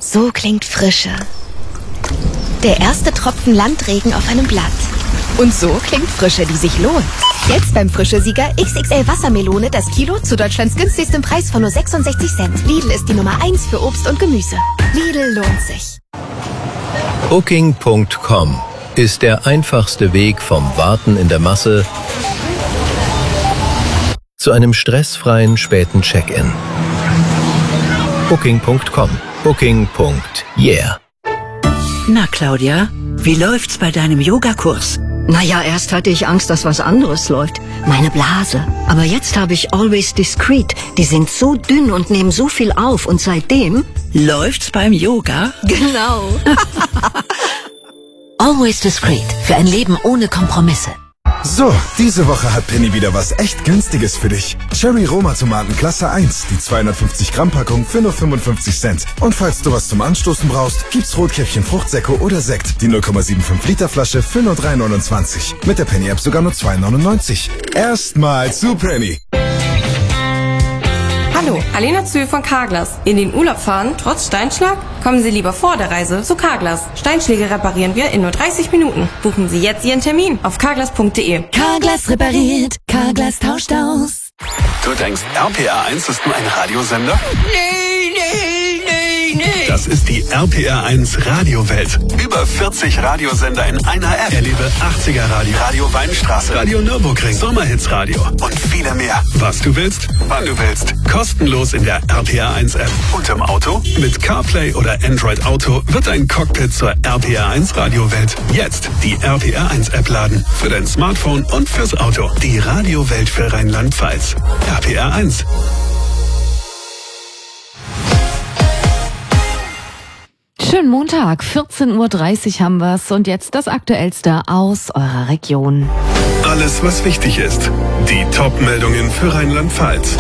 So klingt Frische. Der erste Tropfen Landregen auf einem Blatt. Und so klingt Frische, die sich lohnt. Jetzt beim Frische-Sieger XXL Wassermelone das Kilo zu Deutschlands günstigstem Preis von nur 66 Cent. Lidl ist die Nummer 1 für Obst und Gemüse. Lidl lohnt sich. Booking.com ist der einfachste Weg vom Warten in der Masse zu einem stressfreien späten Check-in. Booking.com. Booking.yeah. Na, Claudia, wie läuft's bei deinem Yogakurs? Naja, erst hatte ich Angst, dass was anderes läuft. Meine Blase. Aber jetzt habe ich Always Discreet. Die sind so dünn und nehmen so viel auf. Und seitdem... Läuft's beim Yoga? Genau. Always Discreet. Für ein Leben ohne Kompromisse. So, diese Woche hat Penny wieder was echt Günstiges für dich. Cherry Roma Tomaten Klasse 1, die 250 Gramm Packung für nur 55 Cent. Und falls du was zum Anstoßen brauchst, gibt's Rotkäppchen Fruchtsäcko oder Sekt, die 0,75 Liter Flasche für nur 3,29. Mit der Penny App sogar nur 2,99. Erstmal zu Penny. Hallo, Alena Zühl von Carglass. In den Urlaub fahren, trotz Steinschlag? Kommen Sie lieber vor der Reise zu Carglass. Steinschläge reparieren wir in nur 30 Minuten. Buchen Sie jetzt Ihren Termin auf carglass.de. Carglass repariert, Carglass tauscht aus. Du denkst, RPR1 ist nur ein Radiosender? Nee. Das ist die RPR1 Radiowelt. Über 40 Radiosender in einer App. Erlebe 80er Radio, Radio Weinstraße, Radio Nürburgring, Sommerhits-Radio und viele mehr. Was du willst, wann du willst. Kostenlos in der RPR1 App. Und im Auto? Mit CarPlay oder Android Auto wird ein Cockpit zur RPR1 Radiowelt. Jetzt die RPR1 App laden. Für dein Smartphone und fürs Auto. Die Radiowelt für Rheinland-Pfalz. RPR1. Schönen Montag, 14.30 Uhr haben wir's und jetzt das Aktuellste aus eurer Region. Alles, was wichtig ist. Die Top-Meldungen für Rheinland-Pfalz.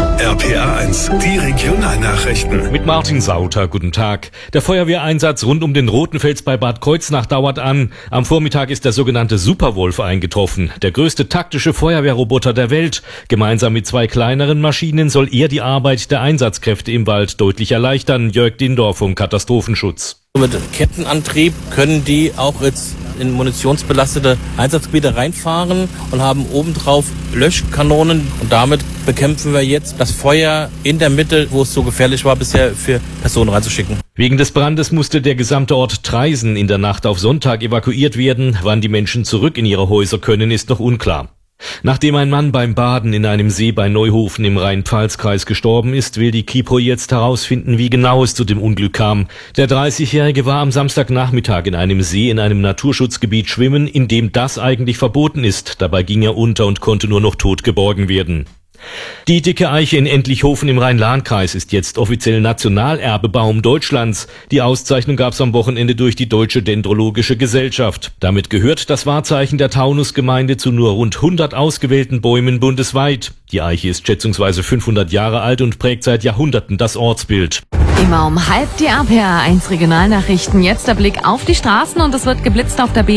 RPR1, die Regionalnachrichten. Mit Martin Sauter, guten Tag. Der Feuerwehreinsatz rund um den Rotenfels bei Bad Kreuznach dauert an. Am Vormittag ist der sogenannte Superwolf eingetroffen. Der größte taktische Feuerwehrroboter der Welt. Gemeinsam mit 2 kleineren Maschinen soll er die Arbeit der Einsatzkräfte im Wald deutlich erleichtern. Jörg Dindorf vom Katastrophenschutz. Mit Kettenantrieb können die auch jetzt in munitionsbelastete Einsatzgebiete reinfahren und haben obendrauf Löschkanonen. Und damit bekämpfen wir jetzt das Feuer in der Mitte, wo es so gefährlich war, bisher für Personen reinzuschicken. Wegen des Brandes musste der gesamte Ort Traisen in der Nacht auf Sonntag evakuiert werden. Wann die Menschen zurück in ihre Häuser können, ist noch unklar. Nachdem ein Mann beim Baden in einem See bei Neuhofen im Rhein-Pfalz-Kreis gestorben ist, will die Kripo jetzt herausfinden, wie genau es zu dem Unglück kam. Der 30-Jährige war am Samstagnachmittag in einem See in einem Naturschutzgebiet schwimmen, in dem das eigentlich verboten ist. Dabei ging er unter und konnte nur noch tot geborgen werden. Die dicke Eiche in Entlichhofen im Rhein-Lahn-Kreis ist jetzt offiziell Nationalerbebaum Deutschlands. Die Auszeichnung gab es am Wochenende durch die Deutsche Dendrologische Gesellschaft. Damit gehört das Wahrzeichen der Taunusgemeinde zu nur rund 100 ausgewählten Bäumen bundesweit. Die Eiche ist schätzungsweise 500 Jahre alt und prägt seit Jahrhunderten das Ortsbild. Immer um halb die RPR1 Regionalnachrichten. Jetzt der Blick auf die Straßen und es wird geblitzt auf der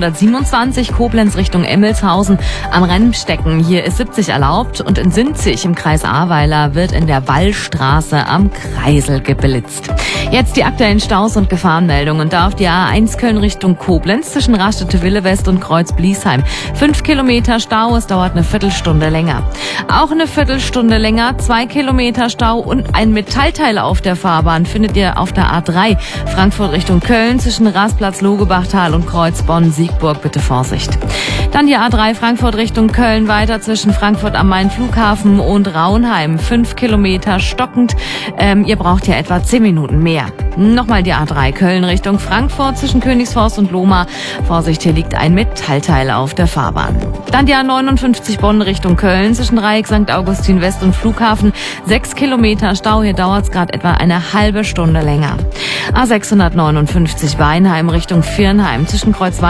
B327 Koblenz Richtung Emmelshausen am Rennstecken. Hier ist 70 erlaubt und in Sinzig im Kreis Ahrweiler wird in der Wallstraße am Kreisel geblitzt. Jetzt die aktuellen Staus und Gefahrenmeldungen. Da auf die A1 Köln Richtung Koblenz zwischen Raststätte-Wille West und Kreuz-Bliesheim. 5 Kilometer Stau, es dauert eine Viertelstunde länger. Auch eine Viertelstunde länger, 2 Kilometer Stau und ein Metallteil auf der Fahrbahn findet ihr auf der A3 Frankfurt Richtung Köln zwischen Rastplatz Logebachtal und Kreuz Bonn-Siegburg. Bitte Vorsicht. Dann die A3 Frankfurt Richtung Köln weiter zwischen Frankfurt am Main Flughafen und Raunheim. 5 Kilometer stockend. Ihr braucht hier etwa 10 Minuten mehr. Nochmal die A3 Köln Richtung Frankfurt zwischen Königsforst und Lohmar. Vorsicht, hier liegt ein Metallteil auf der Fahrbahn. Dann die A59 Bonn Richtung Köln zwischen Dreieck St. Augustin West und Flughafen. 6 Kilometer Stau, hier dauert es gerade etwa eine halbe Stunde länger. A659 Weinheim Richtung Viernheim zwischen Kreuz